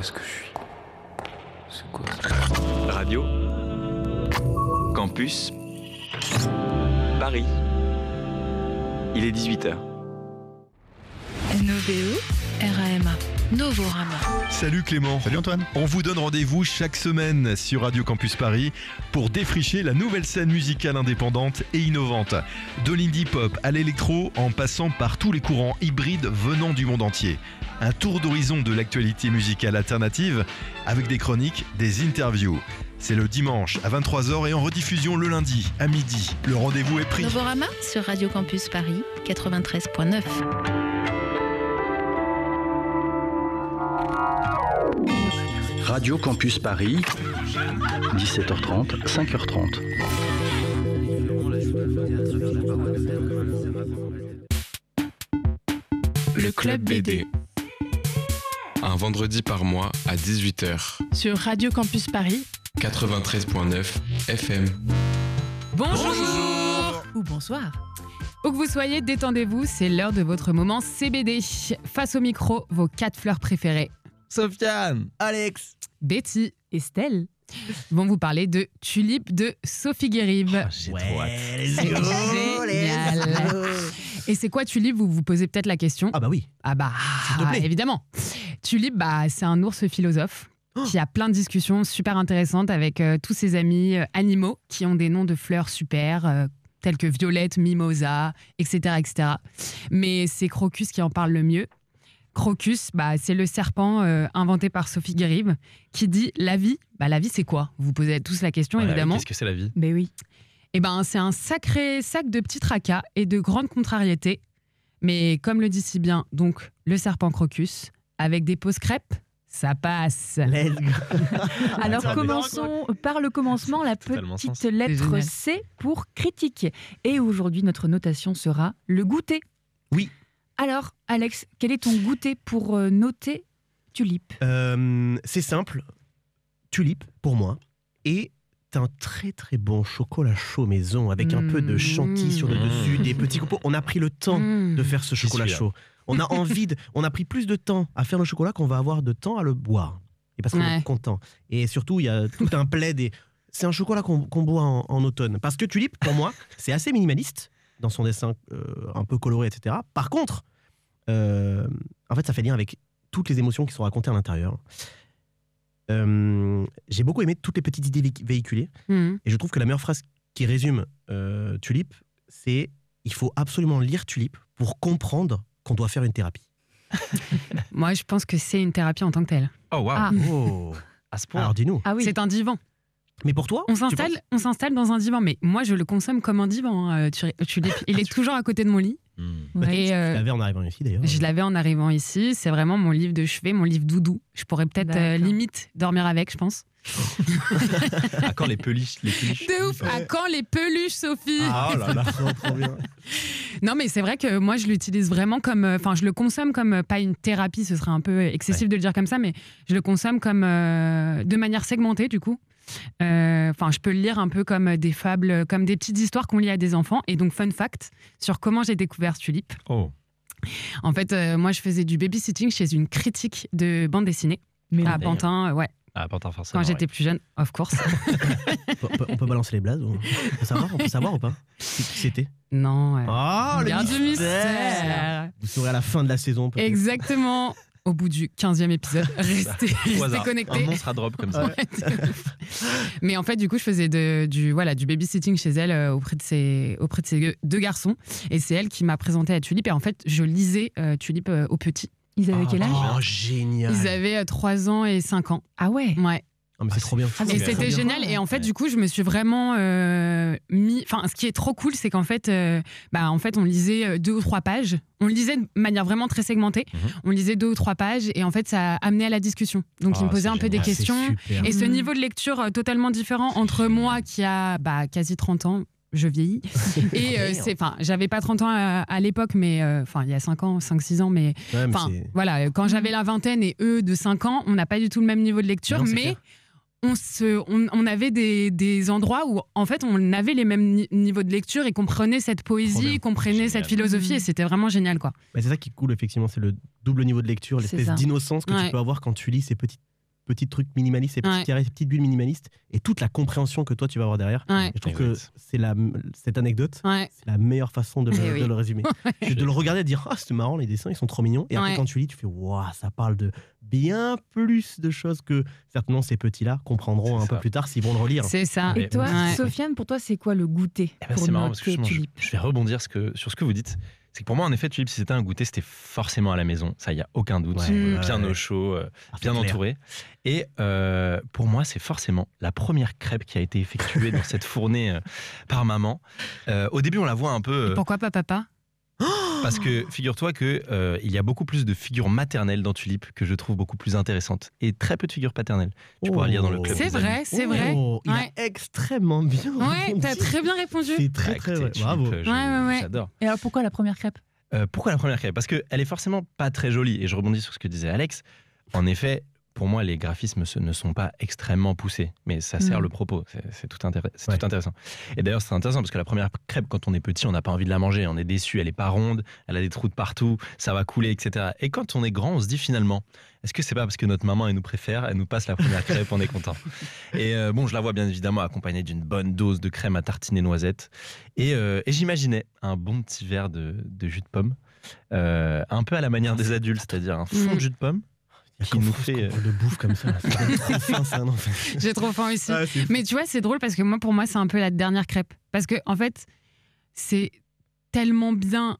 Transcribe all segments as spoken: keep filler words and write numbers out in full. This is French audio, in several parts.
est-ce que je suis ? C'est quoi ça ? Radio Campus Paris. Il est dix-huit heures. N O V O R A M A Novorama. Salut Clément. Salut Antoine. On vous donne rendez-vous chaque semaine sur Radio Campus Paris pour défricher la nouvelle scène musicale indépendante et innovante. De l'indie pop à l'électro en passant par tous les courants hybrides venant du monde entier. Un tour d'horizon de l'actualité musicale alternative avec des chroniques, des interviews. C'est le dimanche à vingt-trois heures et en rediffusion le lundi à midi. Le rendez-vous est pris. Novorama sur Radio Campus Paris quatre-vingt-treize neuf. Radio Campus Paris, dix-sept heures trente, cinq heures trente. Le Club B D. Un vendredi par mois à dix-huit heures. Sur Radio Campus Paris quatre-vingt-treize neuf F M. Bonjour, Bonjour ou bonsoir. Où que vous soyez, détendez-vous, c'est l'heure de votre moment C B D. Face au micro, vos quatre fleurs préférées. Sofiane, Alex, Betty, Estelle vont vous parler de Tulipe de Sophie Guérive. Oh, j'ai trop hâte. C'est génial. Et c'est quoi Tulipe ? Vous vous posez peut-être la question. Ah bah oui. Ah bah, S'il te plaît. évidemment. Tulipe, bah, c'est un ours philosophe oh. qui a plein de discussions super intéressantes avec euh, tous ses amis euh, animaux qui ont des noms de fleurs super, euh, tels que Violette, Mimosa, et cetera, et cetera. Mais c'est Crocus qui en parle le mieux. Crocus, bah, c'est le serpent euh, inventé par Sophie Guérive qui dit la vie. Bah, la vie, c'est quoi ? Vous vous posez tous la question, Voilà, évidemment. Qu'est-ce que c'est la vie ? Ben oui. Eh ben, c'est un sacré sac de petits tracas et de grandes contrariétés. Mais comme le dit si bien, donc, le serpent Crocus, avec des pauses crêpes, ça passe. Let's go. Alors Ça commençons par le commencement, la Totalement petite sens. lettre génial. C pour critique. Et aujourd'hui, notre notation sera le goûter. Oui. Alors, Alex, quel est ton goûter pour euh, noter Tulipe ? Euh, c'est simple. Tulipe, pour moi, est un très très bon chocolat chaud maison avec un Mmh. peu de chantilly sur le dessus, des petits copeaux. On a pris le temps Mmh. de faire ce chocolat suis là. chaud. On a envie de, on a pris plus de temps à faire le chocolat qu'on va avoir de temps à le boire. Et parce qu'on Ouais. est content. Et surtout, il y a tout un plaid. Et c'est un chocolat qu'on, qu'on boit en, en automne. Parce que Tulipe, pour moi, c'est assez minimaliste dans son dessin euh, un peu coloré, et cetera. Par contre, euh, en fait, ça fait lien avec toutes les émotions qui sont racontées à l'intérieur. Euh, j'ai beaucoup aimé toutes les petites idées vé- véhiculées. Mmh. Et je trouve que la meilleure phrase qui résume euh, Tulipe, c'est « Il faut absolument lire Tulipe pour comprendre qu'on doit faire une thérapie. Moi, je pense que c'est une thérapie en tant que telle. Oh waouh. Ah. Oh. À ce point. Alors dis-nous. Ah oui. C'est un divan. Mais pour toi, On tu s'installe, penses on s'installe dans un divan, mais moi, je le consomme comme un divan, hein, tu- Tulipe. Il est toujours à côté de mon lit. Ouais. Et Tu euh, l'avais en arrivant ici d'ailleurs. je l'avais en arrivant ici. C'est vraiment mon livre de chevet, mon livre doudou. Je pourrais peut-être euh, D'accord. limite dormir avec, je pense. À quand les peluches, les peluches De ouf. À quand les peluches, Sophie ? Ah oh là là, trop, trop bien. Non, mais c'est vrai que moi, je l'utilise vraiment comme... Enfin, je le consomme comme, euh, pas une thérapie, ce serait un peu excessif Ouais. de le dire comme ça, mais je le consomme comme euh, de manière segmentée, du coup. Euh, Enfin, je peux le lire un peu comme des fables, comme des petites histoires qu'on lit à des enfants. Et donc, fun fact sur comment j'ai découvert Tulipe. Oh. En fait, euh, moi, je faisais du babysitting chez une critique de bande dessinée Mais à Pantin, euh, ouais, Ah, Pantin, forcément. quand j'étais plus jeune, of course. On peut, on peut balancer les blazes ou... on, peut savoir, on peut savoir ou pas qui, qui c'était? Non, ouais. Oh, le Garde du mystère. mystère. Vous saurez à la fin de la saison. peut-être. Exactement. Au bout du quinzième épisode, restez, Au restez hasard. Un connectés. monstre à drop comme ça. Ouais, de ouf. Mais en fait, du coup, je faisais de, du, voilà, du babysitting chez elle euh, auprès, de ses, auprès de ses deux garçons. Et c'est elle qui m'a présenté à Tulipe. Et en fait, je lisais euh, Tulipe euh, aux petits. Ils avaient quel âge ? Oh, génial. Ils avaient euh, trois ans et cinq ans. Ah ouais. Ouais. Oh, mais c'est trop bien. Ah, Et c'est c'était trop bien. génial. Et en fait, du coup, je me suis vraiment euh, mis. Enfin, ce qui est trop cool, c'est qu'en fait, euh, bah, en fait, on lisait euh, deux ou trois pages. On le lisait de manière vraiment très segmentée. Mhm. On lisait deux ou trois pages, et en fait, ça a amené à la discussion. Donc, Ah, il me posait c'est un peu des génial. Ah, c'est questions. super. Et ce Mhm. niveau de lecture euh, totalement différent entre moi qui a bah, quasi trente ans. Je vieillis. Et euh, c'est, enfin, j'avais pas trente ans à, à l'époque, mais enfin, il y a cinq ans, cinq six ans, mais Ouais, mais enfin, c'est- voilà, quand j'avais la vingtaine et eux de cinq ans, on n'a pas du tout le même niveau de lecture, Non, c'est mais clair. on, se, on, on avait des, des endroits où, en fait, on avait les mêmes ni- niveaux de lecture et comprenait cette Trop bien. poésie, comprenait Génial. cette philosophie, Mhm. et c'était vraiment génial, quoi. Bah, c'est ça qui est cool, effectivement. C'est le double niveau de lecture, C'est l'espèce ça. d'innocence que Ouais. tu peux avoir quand tu lis ces petites petits trucs minimalistes, ces petites Ouais. carrés, ces petites bulles minimalistes, et toute la compréhension que toi tu vas avoir derrière. Ouais. Et je trouve Exact. que c'est la, cette anecdote, Ouais. c'est la meilleure façon de, le- Eh oui. de le résumer. C'est de le regarder et de dire ah c'est marrant, les dessins ils sont trop mignons. Et après Ouais. quand tu lis, tu fais waouh, ça parle de bien plus de choses que certainement ces petits-là comprendront C'est un peu ça. plus tard s'ils vont le relire. C'est ça. Et toi, Ouais. Sofiane, pour toi, c'est quoi le goûter Eh ben, pour c'est marrant parce que noter justement, je, Tulip je vais rebondir ce que- sur ce que vous dites. C'est que pour moi, en effet, Tulip, si c'était un goûter, c'était forcément à la maison. Ça, il n'y a aucun doute. Ouais, Mm. Bien ouais. au chaud, euh, Ah, c'est bien clair. entouré. Et euh, pour moi, c'est forcément la première crêpe qui a été effectuée dans cette fournée euh, par maman. Euh, au début, on la voit un peu. euh, Pourquoi pas papa? Parce que figure-toi que euh, il y a beaucoup plus de figures maternelles dans Tulip que je trouve beaucoup plus intéressantes et très peu de figures paternelles. Tu pourras lire dans le club. C'est des vrai, amis. c'est vrai. Oh, il Ouais. a extrêmement bien Ouais, rebondi. t'as très bien répondu. C'est très Ah, très écoutez, vrai. Tulip, Bravo. je- Ouais, ouais, ouais. J'adore. Et alors, pourquoi la première crêpe Euh, pourquoi la première crêpe? Parce qu'elle est forcément pas très jolie. Et je rebondis sur ce que disait Alex. En effet, pour moi, les graphismes se- ne sont pas extrêmement poussés. Mais ça sert Mm. le propos. C'est c'est tout, intér- c'est Ouais. tout intéressant. Et d'ailleurs, c'est intéressant parce que la première crêpe, quand on est petit, on n'a pas envie de la manger. On est déçu. Elle est pas ronde. Elle a des trous de partout. Ça va couler, et cetera. Et quand on est grand, on se dit finalement, est-ce que c'est pas parce que notre maman, elle nous préfère, elle nous passe la première crêpe, on est content. Et euh, bon, je la vois bien évidemment accompagnée d'une bonne dose de crème à tartiner noisettes. Et, euh, et j'imaginais un bon petit verre de, de jus de pomme. Euh, un peu à la manière des adultes, c'est-à-dire un fond Mm. de jus de pomme. Il y a qui qu'en nous France fait, qu'on euh, parle de bouffe comme ça. C'est trop fin, c'est un enfer. J'ai trop faim aussi. Ah, c'est fou. Mais tu vois, c'est drôle parce que moi, pour moi, c'est un peu la dernière crêpe. Parce que, en fait, c'est tellement bien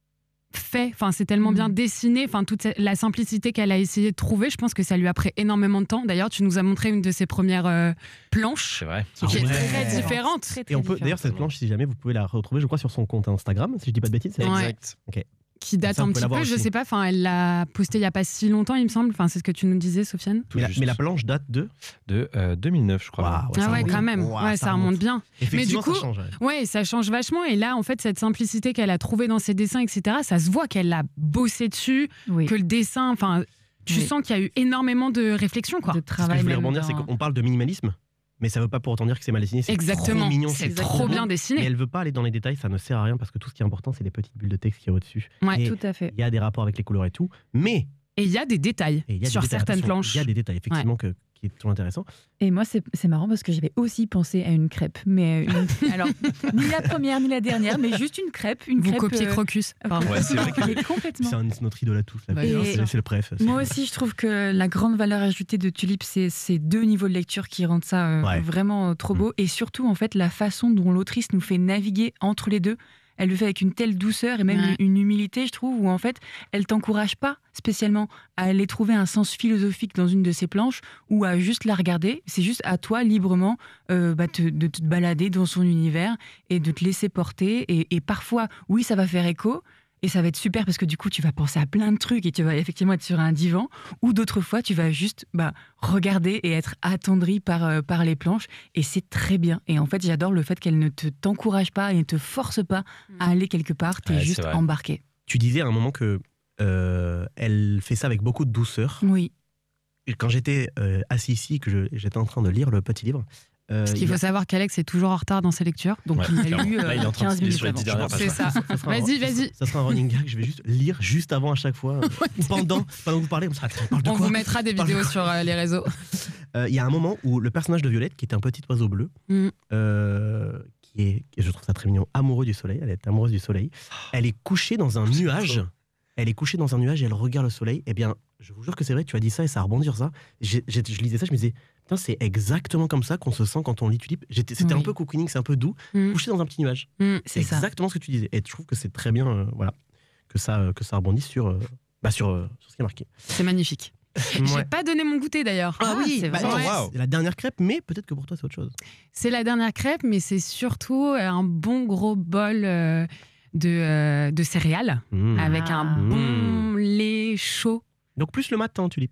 fait, enfin, c'est tellement Mm. bien dessiné, enfin, toute cette- la simplicité qu'elle a essayé de trouver, je pense que ça lui a pris énormément de temps. D'ailleurs, tu nous as montré une de ses premières euh, planches C'est vrai. qui Ah est ouais. très différente. Très, très Et on peut différent. d'ailleurs cette planche, si jamais vous pouvez la retrouver, je crois sur son compte Instagram, si je dis pas de bêtises. c'est- Ouais. Exact. Qui date Ça, on un peut petit l'avoir peu, je aussi. sais pas, enfin, elle l'a posté il y a pas si longtemps, il me semble. Enfin, c'est ce que tu nous disais, Sofiane. Tout Mais la, juste. mais la planche date de. De euh, deux mille neuf, je crois. Waouh, Ah ça ouais, remonte. quand même. Waouh, Ouais, ça remonte bien. Effectivement, Mais du coup, ça change. ouais. Ouais, ça change vachement. Et là, en fait, cette simplicité qu'elle a trouvée dans ses dessins, et cetera, ça se voit qu'elle a bossé dessus, Oui. que le dessin, enfin, tu Oui. sens qu'il y a eu énormément de réflexion, quoi. de Ce que travail. je voulais même rebondir, c'est dans- qu'on parle de minimalisme, mais ça veut pas pour autant dire que c'est mal dessiné. C'est Exactement. trop mignon, C'est trop trop beau. bien Mais dessiné. elle veut pas aller dans les détails, ça ne sert à rien parce que tout ce qui est important, c'est les petites bulles de texte qu'il y a au-dessus. Ouais. Et Tout à fait. il y a des rapports avec les couleurs et tout, mais Et il y a des détails et il y a sur des détails, certaines attention, planches. Il y a des détails effectivement que, qui est toujours intéressant. Et moi, c'est c'est marrant parce que j'avais aussi pensé à une crêpe. Mais une- alors, ni la première ni la dernière, mais juste une crêpe. Une Vous crêpe, copiez euh, Crocus. Pardon. Ouais, c'est vrai que- mais complètement. C'est un- c'est notre idole à tous. là. Bah, C'est- bien c'est sûr. c'est le préf. c'est- Moi aussi, je trouve que la grande valeur ajoutée de Tulip, c'est ces deux niveaux de lecture qui rendent ça euh, Ouais. vraiment euh, trop beau. Et surtout, en fait, la façon dont l'autrice nous fait naviguer entre les deux. Elle le fait avec une telle douceur et même Ouais. une humilité, je trouve, où en fait, elle t'encourage pas spécialement à aller trouver un sens philosophique dans une de ses planches ou à juste la regarder. C'est juste à toi, librement, euh, bah, te- de te balader dans son univers et de te laisser porter. Et, et parfois, oui, ça va faire écho. Et ça va être super parce que du coup, tu vas penser à plein de trucs et tu vas effectivement être sur un divan. Ou d'autres fois, tu vas juste bah, regarder et être attendri par, euh, par les planches. Et c'est très bien. Et en fait, j'adore le fait qu'elle ne te t'encourage pas et ne te force pas à aller quelque part. Tu es Ouais, c'est juste vrai. embarqué. Tu disais à un moment que euh, elle fait ça avec beaucoup de douceur. Oui. Et quand j'étais euh, assis ici, que je- j'étais en train de lire le petit livre. euh, Parce il qu'il y a- faut savoir qu'Alex est toujours en retard dans ses lectures. Donc Ouais, il a clairement. lu euh, Là, il est en train de quinze se minutes sur les avant. dix dernières C'est pages. ça. Ça sera un- Vas-y, ça- vas-y. Ça sera un running gag. Je vais juste lire juste avant à chaque fois. euh, ou pendant, pendant que vous parlez. On, sera, on parle de On quoi vous mettra des Parle de vidéos quoi sur euh, les réseaux. Euh, Il y a un moment où le personnage de Violette, qui est un petit oiseau bleu, Mm. euh, qui est, et je trouve ça très mignon, amoureux du soleil, elle est amoureuse du soleil, elle est couchée dans un nuage. Elle est couchée dans un nuage et elle regarde le soleil. Eh bien, je vous jure que c'est vrai, tu as dit ça et ça rebondit sur ça. J'ai- j'ai- je lisais ça, je me disais, putain, c'est exactement comme ça qu'on se sent quand on lit Tulip. J'étais- C'était Oui. un peu cocooning, c'est un peu doux, Mm. couché dans un petit nuage. Mm. C'est C'est ça. exactement ce que tu disais. Et je trouve que c'est très bien, euh, voilà, que ça, euh, que ça rebondit sur, euh, bah, sur, euh, sur ce qui est marqué. C'est magnifique. J'ai Ouais. pas donné mon goûter d'ailleurs. Ah oui, c'est bah, vrai. attends, Ouais. Waouh. c'est la dernière crêpe, mais peut-être que pour toi c'est autre chose. C'est la dernière crêpe, mais c'est surtout un bon gros bol euh, de, euh, de céréales Mmh. avec un Mmh. bon lait chaud. Donc plus le matin, Tulip.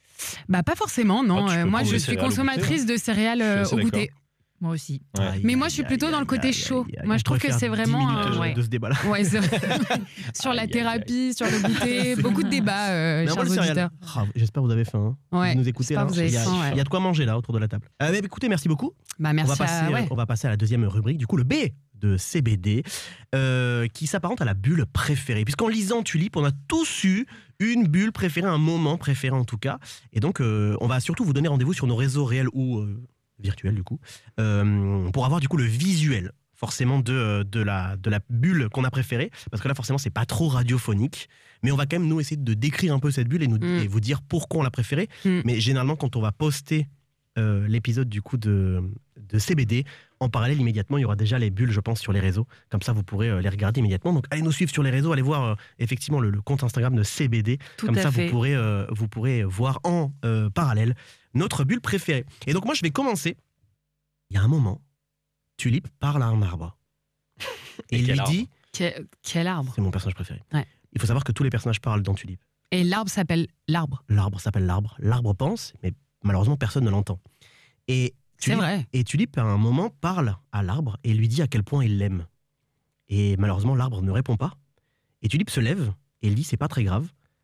Bah pas forcément, non. Ah, tu Euh, peux moi, prendre je les suis céréales au consommatrice de céréales Je suis euh, assez au goûter. Moi aussi. Ouais. Aïe, Mais moi, aïe, je suis plutôt aïe, dans le aïe, côté aïe, chaud. aïe, aïe. Moi, je On trouve pourrait que faire c'est dix vraiment, minutes euh, de- ouais. de ce débat-là. Ouais, c'est vrai. Sur la Aïe, aïe, thérapie, sur le goûter, beaucoup de débats, euh, Mais on va chers le céréales. auditeurs. Ah, j'espère que vous avez faim. hein. Ouais, Vous nous écoutez j'espère là. que vous avez il, y a, faim, ouais. il y a de quoi manger là autour de la table. Euh, mais écoutez, merci beaucoup. Bah On merci va, passer, à... ouais. on va passer à la deuxième rubrique. Du coup, le B de C B D euh, qui s'apparente à la bulle préférée. Puisqu'en lisant Tulip, on a tous eu une bulle préférée, un moment préféré en tout cas. Et donc, euh, on va surtout vous donner rendez-vous sur nos réseaux réels ou euh, virtuels du coup, euh, pour avoir du coup le visuel forcément de, de, la, de la bulle qu'on a préférée. Parce que là, forcément, c'est pas trop radiophonique. Mais on va quand même, nous, essayer de décrire un peu cette bulle et, nous, Mm. et vous dire pourquoi on l'a préférée. Mm. Mais généralement, quand on va poster euh, l'épisode du coup de, de C B D, en parallèle, immédiatement, il y aura déjà les bulles, je pense, sur les réseaux. Comme ça, vous pourrez euh, les regarder immédiatement. Donc, allez nous suivre sur les réseaux, allez voir euh, effectivement le, le compte Instagram de C B D. Tout Comme à ça, fait. vous pourrez, euh, vous pourrez voir en euh, parallèle notre bulle préférée. Et donc, moi, je vais commencer. Il y a un moment, Tulip parle à un arbre. Et, Et il quel lui arbre dit, Quel, quel arbre. c'est mon personnage préféré. Ouais. Il faut savoir que tous les personnages parlent dans Tulip. Et l'arbre s'appelle l'arbre. L'arbre s'appelle l'arbre. L'arbre pense, mais malheureusement, personne ne l'entend. Et C'est Tulip- vrai. Et Tulip, à un moment, parle à l'arbre et lui dit à quel point il l'aime. Et malheureusement, l'arbre ne répond pas. Et Tulip se lève et il dit c'est pas très grave.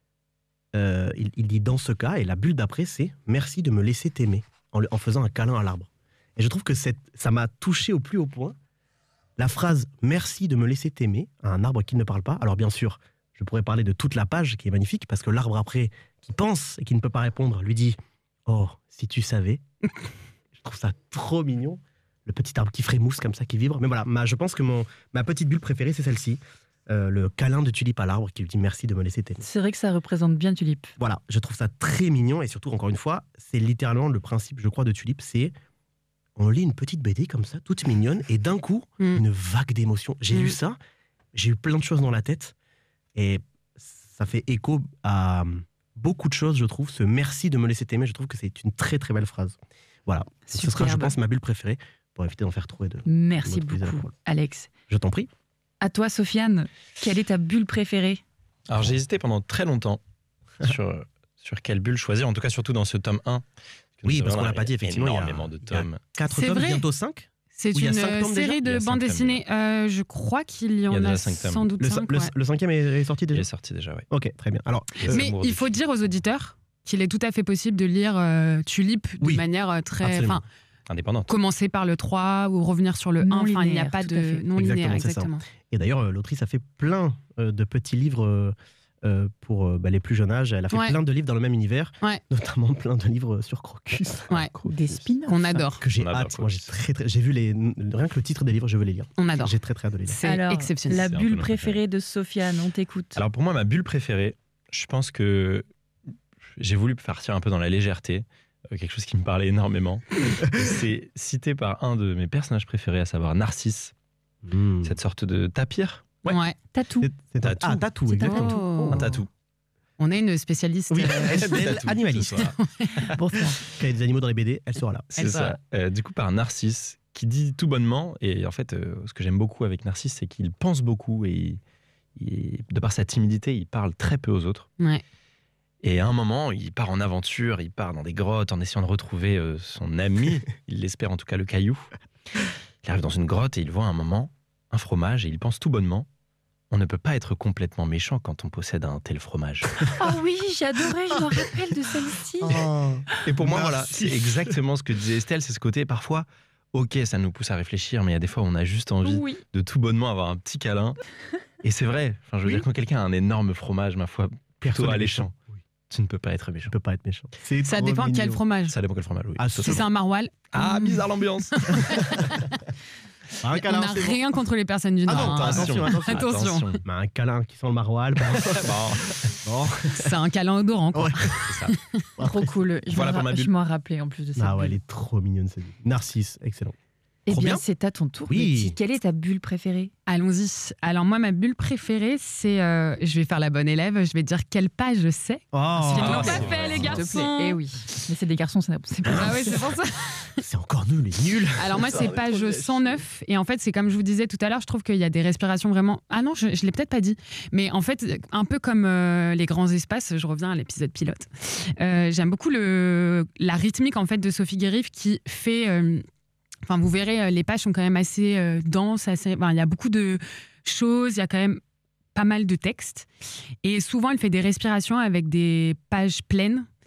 Euh, il, il dit dans ce cas, et la bulle d'après, c'est merci de me laisser t'aimer en, le- en faisant un câlin à l'arbre. Et je trouve que cette, ça m'a touché au plus haut point. La phrase merci de me laisser t'aimer à un arbre qui ne parle pas. Alors bien sûr, je pourrais parler de toute la page qui est magnifique parce que l'arbre après, qui pense et qui ne peut pas répondre, lui dit oh, si tu savais. Je trouve ça trop mignon. Le petit arbre qui frémousse comme ça, qui vibre. Mais voilà, ma, je pense que mon, ma petite bulle préférée, c'est celle-ci. Euh, le câlin de Tulip à l'arbre qui lui dit merci de me laisser t'aimer. C'est vrai que ça représente bien Tulip. Voilà, je trouve ça très mignon. Et surtout, encore une fois, c'est littéralement le principe, je crois, de Tulip. C'est on lit une petite B D comme ça, toute mignonne, et d'un coup, Mm. une vague d'émotions. J'ai Mm. lu ça, j'ai eu plein de choses dans la tête. Et ça fait écho à beaucoup de choses, je trouve. Ce merci de me laisser t'aimer, je trouve que c'est une très très belle phrase. Voilà, ce sera, je Superbe. pense, ma bulle préférée pour éviter d'en faire trop et de. Merci Votre plaisir à la beaucoup, parole. Alex. Je t'en prie. À toi, Sofiane, quelle est ta bulle préférée? Alors j'ai hésité pendant très longtemps sur, sur quelle bulle choisir, en tout cas surtout dans ce tome un. Oui, parce vraiment, qu'on l'a pas il y a dit, effectivement, il y a- énormément de il y a tomes. Quatre C'est tomes, vrai. bientôt cinq. C'est Où il y a une cinq euh, tomes déjà série Il y a de cinq bandes tomes dessinées. Euh, je crois qu'il y en Il y a a, déjà cinq tomes. sans doute Le, cinq. le- ouais. le cinquième est, est sorti Il déjà. est sorti déjà, oui. Ok, très bien. Alors, Mais il faut dire aux auditeurs qu'il est tout à fait possible de lire euh, Tulip de Oui, manière euh, très. absolument. Enfin, Indépendante. commencer par le trois ou revenir sur le Non un. Enfin, il n'y a linéaire, pas tout à de fait. non linéaire, Exactement, c'est ça. exactement. et d'ailleurs, euh, l'autrice a fait plein euh, de petits livres euh, euh, pour euh, bah, les plus jeunes âges. Elle a fait Ouais. plein de livres dans le même univers, Ouais. notamment plein de livres sur Crocus. Ouais. Crocus. Des spin-offs. Qu'on adore. Que j'ai On adore hâte. Moi, j'ai Crocus. très, très, j'ai vu les, rien que le titre des livres, je veux les lire. On adore. J'ai très très hâte de les lire. C'est Alors, exceptionnel. la C'est un peu bulle notre préférée de Sofiane, on t'écoute. Alors pour moi, ma bulle préférée, je pense que j'ai voulu partir un peu dans la légèreté, euh, quelque chose qui me parlait énormément. C'est cité par un de mes personnages préférés, à savoir Narcisse, Mmh. cette sorte de tapir, Ouais. Tatou. C'est- c'est un- Tatou. Ah, tatou, C'est un exactement. tatou. Oh. un tatou. On est une spécialiste. Oui, euh, Estelle, Tatou, animaliste. ce soir. Pour ça. Quand il y a des animaux dans les B D, elle sera là. C'est Elle ça. sera. Euh, du coup, par Narcisse, qui dit tout bonnement, et en fait, euh, ce que j'aime beaucoup avec Narcisse, c'est qu'il pense beaucoup, et il- il- de par sa timidité, il parle très peu aux autres. Ouais. Et à un moment, il part en aventure, il part dans des grottes en essayant de retrouver euh, son ami, il l'espère en tout cas le caillou. Il arrive dans une grotte et il voit à un moment un fromage et il pense tout bonnement, on ne peut pas être complètement méchant quand on possède un tel fromage. Oh oui, j'adorais, je me rappelle de celle-ci. Et pour moi, Merci. voilà, c'est exactement ce que disait Estelle, c'est ce côté parfois, ok, ça nous pousse à réfléchir, mais il y a des fois où on a juste envie Oui. de tout bonnement avoir un petit câlin. Et c'est vrai, enfin, je veux Oui. dire, quand quelqu'un a un énorme fromage, ma foi, plutôt Personne n'est alléchant, méchant. Oui. tu ne peux pas être méchant. Je peux pas être méchant. C'est Ça trop dépend quel mignon. fromage. Ça dépend quel fromage, oui. Ah, Si c'est un maroilles, Ah, mm, bizarre l'ambiance. Un on câlin, n'a c'est bon. rien contre les personnes du Ah Nord. non, hein. attention, attention. Attention. Mais un câlin qui sent le maroilles. par exemple. Bon. C'est un câlin odorant, quoi. Ouais. C'est ça. Trop cool. Je Voilà m'en pour ma ra- bulle. je m'en rappelais en plus de ça. Ah ouais, elle est trop mignonne cette bulle. Narcisse, excellent. Eh Trop bien, bien. c'est à ton tour. Oui. Betty. Quelle est ta bulle préférée? Allons-y. Alors moi, ma bulle préférée, c'est... euh, je vais faire la bonne élève, je vais dire quelle page je sais. Oh, Ils ne l'ont c'est pas vrai. fait, les S'il te garçons. plaît. Eh oui. Mais c'est des garçons, c'est c'est pas Ah grave. ouais, c'est pour ça. c'est encore nul, les nuls. Alors moi, Ça c'est va être trop page nul. cent neuf. Et en fait, c'est comme je vous disais tout à l'heure, je trouve qu'il y a des respirations vraiment... Ah non, je, je l'ai peut-être pas dit. Mais en fait, un peu comme euh, les grands espaces, je reviens à l'épisode pilote. Euh, J'aime beaucoup le, la rythmique en fait de Sophie Guérif qui fait... euh, Enfin, vous verrez, euh, les pages sont quand même assez euh, denses. Assez, enfin, il y a beaucoup de choses, il y a quand même pas mal de textes. Et souvent, elle fait des respirations avec des pages pleines.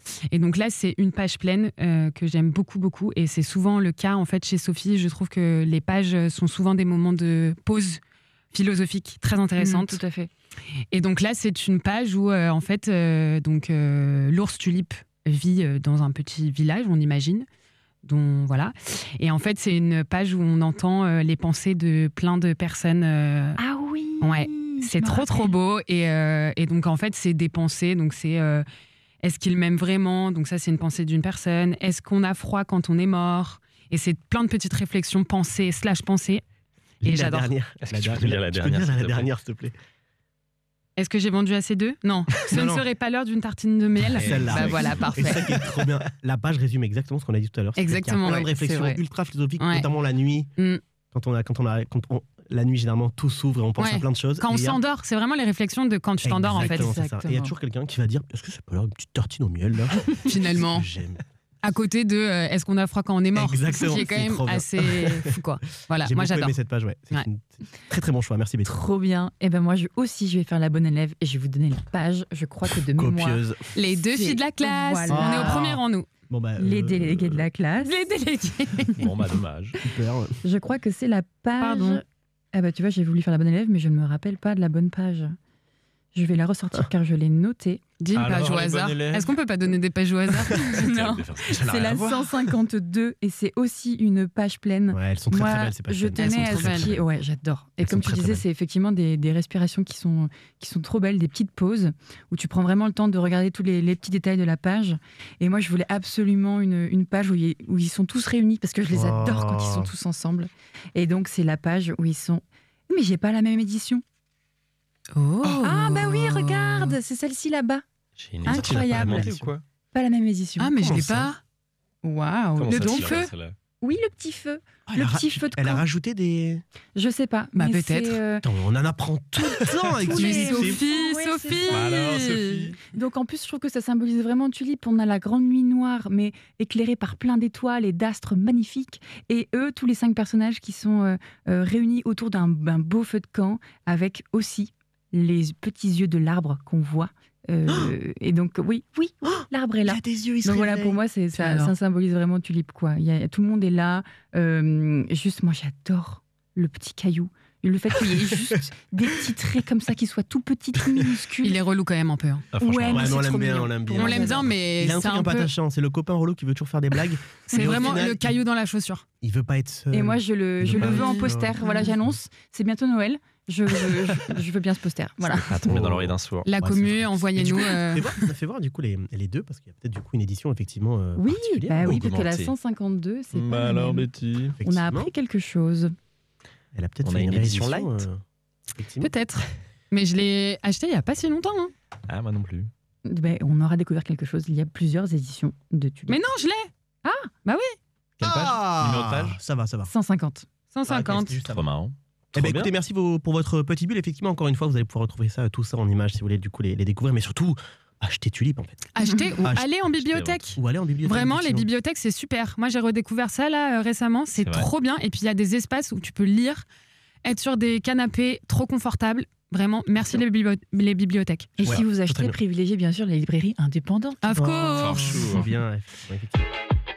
Et donc là, c'est une page pleine euh, que j'aime beaucoup, beaucoup. Et c'est souvent le cas, en fait, chez Sophie. Je trouve que les pages sont souvent des moments de pause philosophique très intéressante. Mmh, tout à fait. Et donc là, c'est une page où, euh, en fait, euh, donc, euh, l'ours tulipe vit euh, dans un petit village, on imagine. Dont, voilà. Et en fait, c'est une page où on entend euh, les pensées de plein de personnes. Euh, ah oui Ouais, c'est trop, rappelle. trop beau. Et, euh, et donc, en fait, c'est des pensées. Donc, c'est euh, est-ce qu'il m'aime vraiment ? Donc, ça, c'est une pensée d'une personne. Est-ce qu'on a froid quand on est mort ? Et c'est plein de petites réflexions, pensées, slash pensées. Et la j'adore. Dernière. Est-ce la que tu dernière. peux lire la Tu peux dernière, lire s'il la te plaît dernière, s'il te plaît. Est-ce que j'ai vendu assez d'œufs ? Non. Ce Non, ne non. serait pas l'heure d'une tartine de miel. Celle-là. Bah voilà, Et parfait. c'est ça qui est trop bien. La page résume exactement ce qu'on a dit tout à l'heure. C'est-à-dire qu'il y a Exactement, plein ouais, de c'est réflexions vrai. ultra philosophiques, Ouais. notamment la nuit. Mm. Quand on a, quand on a, quand on, la nuit généralement tout s'ouvre et on pense Ouais. à plein de choses. Quand Et on il y a- s'endort, c'est vraiment les réflexions de quand tu t'endors, en fait. Exactement, c'est ça. Et il y a Exactement. toujours quelqu'un qui va dire est-ce que c'est pas là une petite tartine au miel là Finalement. Qu'est-ce que j'aime. À côté de euh, est-ce qu'on a froid quand on est mort ? Exactement, Ce qui est quand c'est même trop bien. assez fou, quoi. Voilà, J'ai moi beaucoup j'adore. aimé cette page, ouais. C'est Ouais. une- c'est un très très bon choix. Merci Betty. Trop bien. Et ben moi je, aussi, je vais faire la bonne élève et je vais vous donner la page. Je crois que de mémoire. Copieuse. Les deux C'est- filles de la classe. Voilà. On est au premier rang, nous. Bon, bah, Les euh, délégués de la classe. Les délégués. Bon, bah, dommage. Super. Je crois que c'est la page. Pardon. Ah bah tu vois, j'ai voulu faire la bonne élève, mais je ne me rappelle pas de la bonne page. Je vais la ressortir car je l'ai notée. Dis une Alors, page au les hasard. bonnes élèves. Est-ce qu'on peut pas donner des pages au hasard ? Non. C'est la cent cinquante-deux et c'est aussi une page pleine. Ouais, elles sont très Moi, très belles ces pages. je pleines. tenais Elles à sont très ce qui- Ouais, j'adore. Et Elles comme sont tu très, très disais, belles. c'est effectivement des, des respirations qui sont, qui sont trop belles, des petites pauses où tu prends vraiment le temps de regarder tous les, les petits détails de la page. Et moi, je voulais absolument une, une page où ils, où ils sont tous réunis parce que je les adore Oh. quand ils sont tous ensemble. Et donc, c'est la page où ils sont. Mais j'ai pas la même édition. Oh. Ah, bah oui, regarde, c'est celle-ci là-bas. J'ai une Incroyable. idée, ou quoi Pas la même édition. Ah, mais je Comment l'ai ça pas. Waouh. Comment Le ça, petit celle-là, feu. celle-là Oui, le petit feu. Ah, Le elle a ra- petit feu de Elle a camp. rajouté des. Je sais pas. Bah, mais peut-être. c'est, euh, Attends, on en apprend tout le temps avec Tous Sophie. les- C'est Sophie, fou. Ouais, c'est Sophie. ça. Bah alors, Sophie. Donc en plus, je trouve que ça symbolise vraiment Tulipe. On a la grande nuit noire, mais éclairée par plein d'étoiles et d'astres magnifiques. Et eux, tous les cinq personnages qui sont euh, euh, réunis autour d'un d'un beau feu de camp, avec aussi les petits yeux de l'arbre qu'on voit. Euh, et donc, oui, oui, oui, l'arbre est Il là. a des yeux, il se Donc voilà, réveille. pour moi, c'est, ça, J'adore. ça symbolise vraiment Tulipe, quoi. Il y a, tout le monde est là. Euh, juste, moi, j'adore le petit caillou. Et le fait qu'il y ait juste des petits traits comme ça qui soient tout petits, tout minuscules. Il est relou quand même un peu. hein. Ah, franchement, Ouais, Ouais, mais mais on c'est l'aime trop bien, mignon. on l'aime bien. On l'aime bien, mais Il a un c'est truc un un peu peu. attachant, c'est le copain relou qui veut toujours faire des blagues. C'est Mais au vraiment final, le caillou dans la chaussure. Il veut pas être seul. Et moi, je le, Il je veut le pas veux en être poster. seul. Voilà, j'annonce. C'est bientôt Noël. Je, je, je, je veux bien ce poster. Voilà. à tomber dans l'oreille d'un sourd. La Ouais, commu, c'est vrai. envoyez-nous. Et du coup, euh, Fais voir, on a fait voir du coup les, les deux parce qu'il y a peut-être du coup une édition effectivement euh, Oui, particulière. bah oui, Augmentée. parce que la cent cinquante-deux, c'est pas Bah la alors, même. Betty. On a Effectivement. appris quelque chose. Elle a peut-être On fait a une, une édition réédition, light. euh, effectivement. Peut-être. Mais je l'ai acheté il y a pas si longtemps. hein. Ah, moi non plus. Ben, on aura découvert quelque chose. Il y a plusieurs éditions de Tulipe. Mais non, je l'ai. Quelle page Ah, Numéro de page Ça va, ça va. cent cinquante. cent cinquante. Ah, juste Trop marrant. Eh ben, Trop bien. écoutez, merci vos- pour votre petit bulle. Effectivement, encore une fois, vous allez pouvoir retrouver ça, tout ça en images si vous voulez du coup les, les découvrir, mais surtout acheter Tulipe en fait. Acheter ou Acheter, aller en bibliothèque. Ou aller en bibliothèque. Vraiment, les effectivement. bibliothèques, c'est super. Moi, j'ai redécouvert ça là euh, récemment. C'est C'est vrai. trop bien. Et puis, il y a des espaces où tu peux lire, être sur des canapés trop confortables. Vraiment, merci les, bibli- les bibliothèques. Et Ouais, si vous très achetez, bien. privilégiez bien sûr les librairies indépendantes. Of Oh, course. Fort chou. Bien, effectivement.